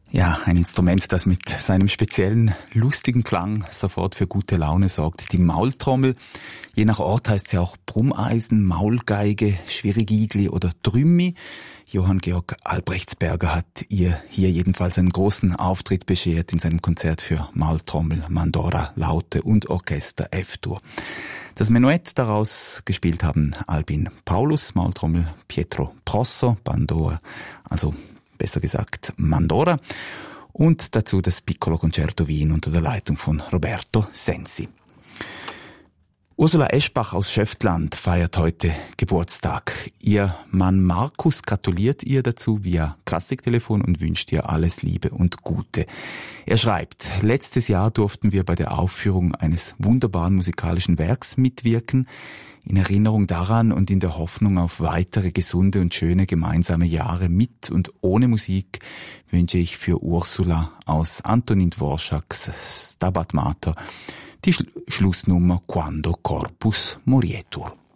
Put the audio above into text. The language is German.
Ja, ein Instrument, das mit seinem speziellen, lustigen Klang sofort für gute Laune sorgt. Die Maultrommel. Je nach Ort heißt sie auch Brummeisen, Maulgeige, Schwirigigli oder Trümmi. Johann Georg Albrechtsberger hat ihr hier jedenfalls einen großen Auftritt beschert in seinem Konzert für Maultrommel, Mandora, Laute und Orchester F-Dur. Das Menuett daraus gespielt haben Albin Paulus, Maultrommel, Pietro Prosso, Bandora, also besser gesagt Mandora, und dazu das Piccolo Concerto Wien unter der Leitung von Roberto Sensi. Ursula Eschbach aus Schöftland feiert heute Geburtstag. Ihr Mann Markus gratuliert ihr dazu via Klassiktelefon und wünscht ihr alles Liebe und Gute. Er schreibt: Letztes Jahr durften wir bei der Aufführung eines wunderbaren musikalischen Werks mitwirken. In Erinnerung daran und in der Hoffnung auf weitere gesunde und schöne gemeinsame Jahre mit und ohne Musik wünsche ich für Ursula aus Antonin Dvoraks Stabat Mater die Schlussnummer Quando Corpus Morietur.